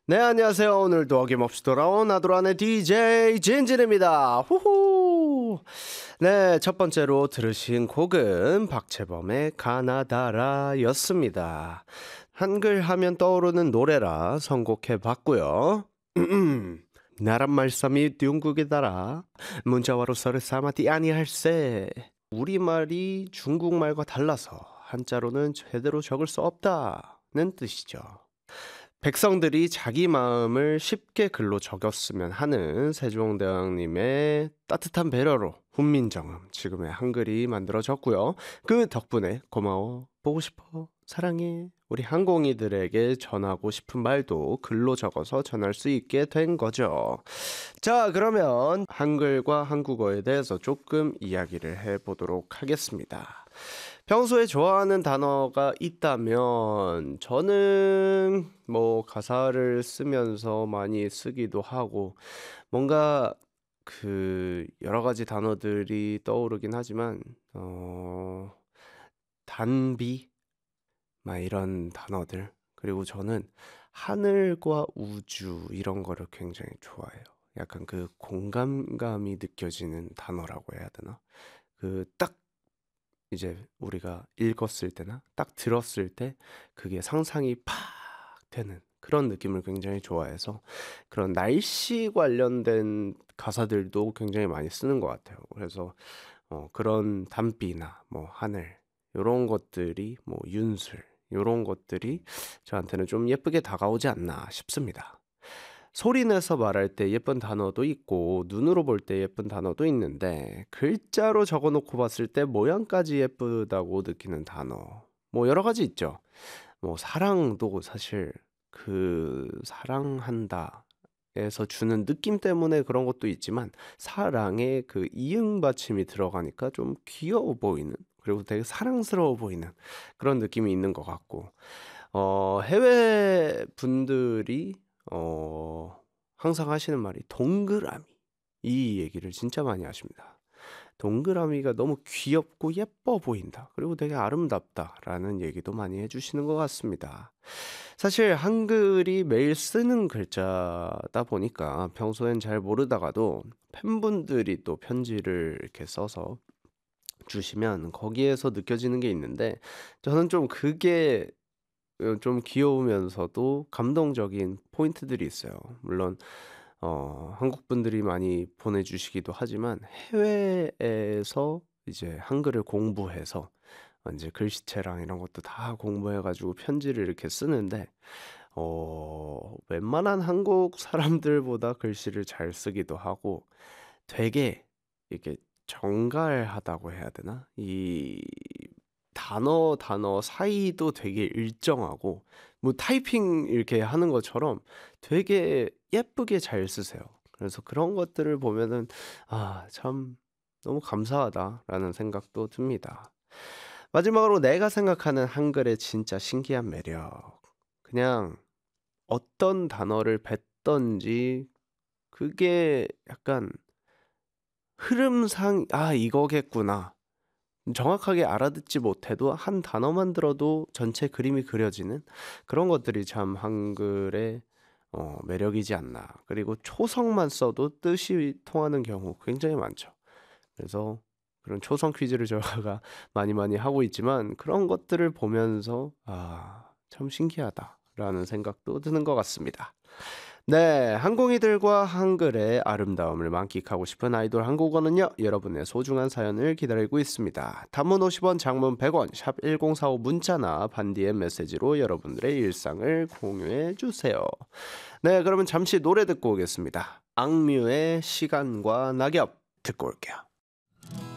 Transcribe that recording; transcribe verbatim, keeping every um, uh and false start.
네, 안녕하세요. 오늘도 어김없이 돌아온 아도란의 디제이 진진입니다. 후후. 네, 첫 번째로 들으신 곡은 박재범의 가나다라였습니다. 한글 하면 떠오르는 노래라 선곡해봤고요. 나란 말씀이 둥국이다라 문자와로 서를 사마티 아니할세. 우리말이 중국말과 달라서 한자로는 제대로 적을 수 없다는 뜻이죠. 백성들이 자기 마음을 쉽게 글로 적였으면 하는 세종대왕님의 따뜻한 배려로 훈민정음 지금의 한글이 만들어졌고요. 그 덕분에 고마워, 보고 싶어, 사랑해 우리 한공이들에게 전하고 싶은 말도 글로 적어서 전할 수 있게 된 거죠. 자, 그러면 한글과 한국어에 대해서 조금 이야기를 해보도록 하겠습니다. 평소에 좋아하는 단어가 있다면 저는 뭐 가사를 쓰면서 많이 쓰기도 하고 뭔가 그 여러 가지 단어들이 떠오르긴 하지만 어 단비 막 이런 단어들, 그리고 저는 하늘과 우주 이런 거를 굉장히 좋아해요. 약간 그 공감감이 느껴지는 단어라고 해야 되나? 그딱 이제 우리가 읽었을 때나 딱 들었을 때 그게 상상이 팍 되는 그런 느낌을 굉장히 좋아해서 그런 날씨 관련된 가사들도 굉장히 많이 쓰는 것 같아요. 그래서 어, 그런 단비나 뭐 하늘 요런 것들이 뭐 윤술 요런 것들이 저한테는 좀 예쁘게 다가오지 않나 싶습니다. 소리 내서 말할 때 예쁜 단어도 있고 눈으로 볼 때 예쁜 단어도 있는데 글자로 적어 놓고 봤을 때 모양까지 예쁘다고 느끼는 단어 뭐 여러 가지 있죠. 뭐 사랑도 사실 그 사랑한다 에서 주는 느낌 때문에 그런 것도 있지만 사랑에 그 이응 받침이 들어가니까 좀 귀여워 보이는, 그리고 되게 사랑스러워 보이는 그런 느낌이 있는 것 같고 어 해외 분들이 어 항상 하시는 말이 동그라미, 이 얘기를 진짜 많이 하십니다. 동그라미가 너무 귀엽고 예뻐 보인다, 그리고 되게 아름답다라는 얘기도 많이 해주시는 것 같습니다. 사실 한글이 매일 쓰는 글자다 보니까 평소엔 잘 모르다가도 팬분들이 또 편지를 이렇게 써서 주시면 거기에서 느껴지는 게 있는데 저는 좀 그게 어 좀 귀여우면서도 감동적인 포인트들이 있어요. 물론 어 한국 분들이 많이 보내주시기도 하지만 해외에서 이제 한글을 공부해서 어 인제 글씨체랑 이런 것도 다 공부해 가지고 편지를 이렇게 쓰는데 어 웬만한 한국 사람들보다 글씨를 잘 쓰기도 하고 되게 이렇게 정갈하다고 해야 되나? 이 단어, 단어 사이도 되게 일정하고 뭐 타이핑 이렇게 하는 것처럼 되게 예쁘게 잘 쓰세요. 그래서 그런 것들을 보면은 '아 참 너무 감사하다.'라는 생각도 듭니다. 마지막으로 내가 생각하는 한글의 진짜 신기한 매력. 그냥 어떤 단어를 뱉든지 그게 약간 흐름상 '아 이거겠구나.' 정확하게 알아듣지 못해도 한 단어만 들어도 전체 그림이 그려지는 그런 것들이 참 한글의 어 매력이지 않나. 그리고 초성만 써도 뜻이 통하는 경우 굉장히 많죠. 그래서 그런 초성 퀴즈를 저가 많이 많이 하고 있지만 그런 것들을 보면서 '아 참 신기하다.'라는 생각도 드는 것 같습니다. 네, 한국인들과 한글의 아름다움을 만끽하고 싶은 아이돌 한국어는요, 여러분의 소중한 사연을 기다리고 있습니다. 단문 오십 원, 장문 백 원, 샵 일공사오 문자나 반디의 메시지로 여러분들의 일상을 공유해 주세요. 네, 그러면 잠시 노래 듣고 오겠습니다. 악뮤의 시간과 낙엽 듣고 올게요.